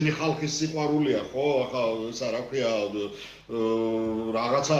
ხალხის სიყვარულია, ხო, ახლა ისა რა ქვია, რაღაცა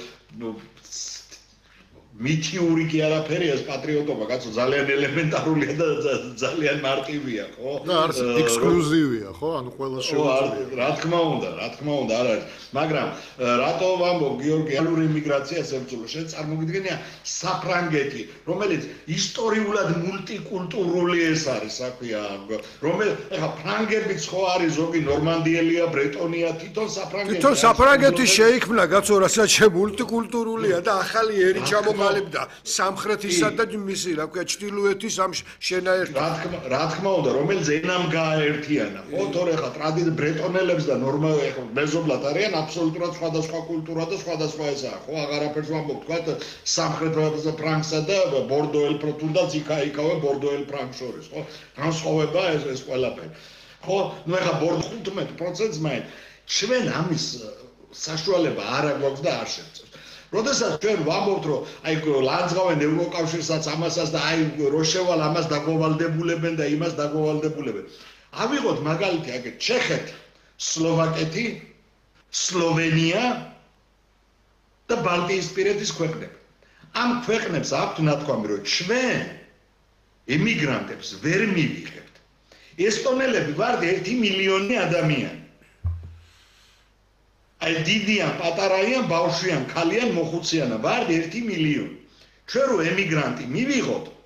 მითიური კი არაფერია ეს პატრიოტობა, კაცო, ძალიან ელემენტარულია და ძალიან მარტივია, ხო? და არის ექსკლუზივია, ხო? ანუ ყველა შეუძლია. რა თქმა უნდა, არ არის. მაგრამ რატო ვამბობ, გიორგი, ალური იმიგრაციას ებრძოლა? შენ წარმოგიდგენია საფრანგეთი, რომელიც ისტორიულად მულტიკულტურული ეს არის, საქვია, ეხლა ფრანგებიც ხო არის ზოგი ნორმანდიელია, ბრეტონია, თვითონ საფრანგეთი შეიქმნა, კაცო, რასაც მულტიკულტურულია და ახალი ერი ჩამოყალიბდა სამხრეთისა და მისი, რა ქვია, ჩრდილოეთის ამ შენაერთად. რა თქმა უნდა, რომელიც ენამ გააერთიანა, ხო, თორე ხა ტრადიციული ბრეტონელებს და მეზობლად არიან აბსოლუტურად სხვადასხვა კულტურა და სხვადასხვა ესაა, ხო, აღარაფერს ვამბობ, თქვა სამხრეთ ფრანგსა და ბორდოელ თუნდაც იქავე ბორდოელ ფრანგს შორის, ხო? განსხვავება ეს ყველაფერი. ხო, ნუ ეხა 15%-ს მაინც ჩვენ ამის საშუალება არ აქვს და არ შევწევთ. როდესაც ჩვენ ვამბობთ, რომ აი ლანძღავენ ევროკავშირსაც ამასაც და აი რო შევალ ამას დაგვავალდებულებენ და იმას დაგვავალდებულებენ. ავიღოთ მაგალითი აგერ ჩეხეთი, სლოვაკეთი, სლოვენია და ბალტიისპირეთის ქვეყნები. ამ ქვეყნებს აქვთ ნათქვამი, რომ ჩვენ ემიგრანტებს ვერ მივიღებთ. ესტონელები ვართ 1 მილიონი ადამიანი. აი დიდიან, პატარაიან, ბავშვიან, ქალიან, მოხუციანა, ვართ 1 მილიონი. ჩვენ რო ემიგრანტი მივიღოთ,